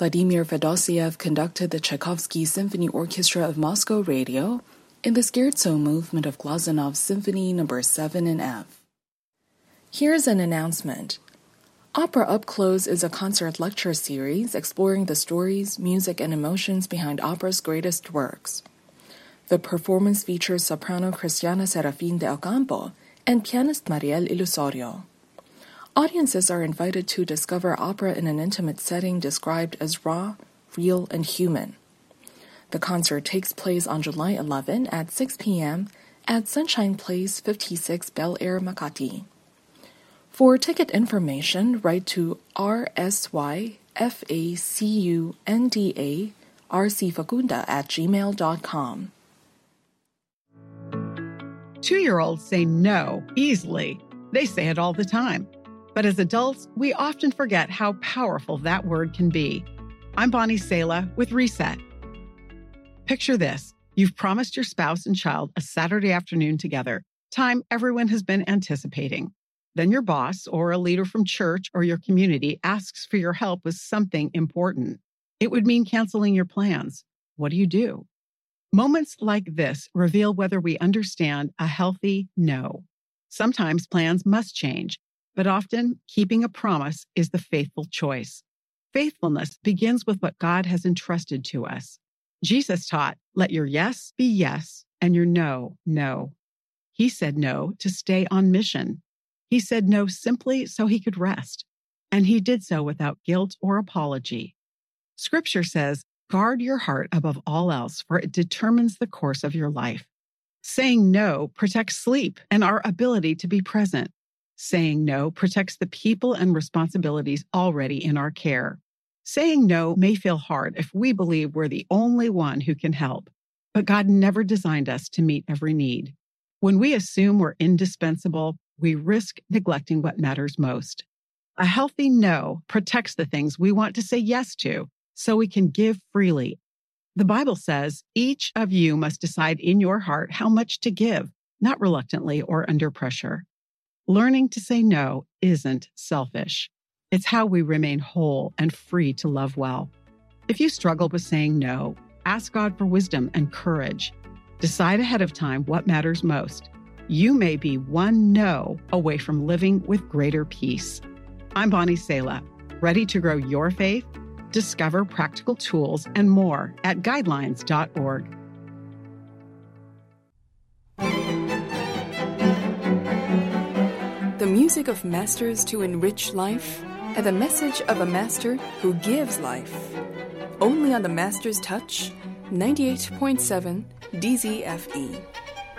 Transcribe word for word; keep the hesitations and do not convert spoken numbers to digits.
Vladimir Fedosiev conducted the Tchaikovsky Symphony Orchestra of Moscow Radio in the Scherzo movement of Glazonov's Symphony Number seven in F. Here's an announcement. Opera Up Close is a concert lecture series exploring the stories, music, and emotions behind opera's greatest works. The performance features soprano Cristiana Serafin de Ocampo and pianist Mariel Ilusorio. Audiences are invited to discover opera in an intimate setting described as raw, real, and human. The concert takes place on July eleventh at six p.m. at Sunshine Place, fifty-six Bel Air, Makati. For ticket information, write to R S Y F A C U N D A R C Facunda at gmail dot com. Two-year-olds say no easily. They say it all the time. But as adults, we often forget how powerful that word can be. I'm Bonnie Sala with Reset. Picture this. You've promised your spouse and child a Saturday afternoon together, time everyone has been anticipating. Then your boss or a leader from church or your community asks for your help with something important. It would mean canceling your plans. What do you do? Moments like this reveal whether we understand a healthy no. Sometimes plans must change, but often keeping a promise is the faithful choice. Faithfulness begins with what God has entrusted to us. Jesus taught, let your yes be yes and your no, no. He said no to stay on mission. He said no simply so he could rest, and he did so without guilt or apology. Scripture says, guard your heart above all else, for it determines the course of your life. Saying no protects sleep and our ability to be present. Saying no protects the people and responsibilities already in our care. Saying no may feel hard if we believe we're the only one who can help, but God never designed us to meet every need. When we assume we're indispensable, we risk neglecting what matters most. A healthy no protects the things we want to say yes to, so we can give freely. The Bible says, each of you must decide in your heart how much to give, not reluctantly or under pressure. Learning to say no isn't selfish. It's how we remain whole and free to love well. If you struggle with saying no, ask God for wisdom and courage. Decide ahead of time what matters most. You may be one no away from living with greater peace. I'm Bonnie Sala. Ready to grow your faith? Discover practical tools and more at guidelines dot org. The music of masters to enrich life, and the message of a master who gives life. Only on the Master's Touch, ninety-eight point seven D Z F E.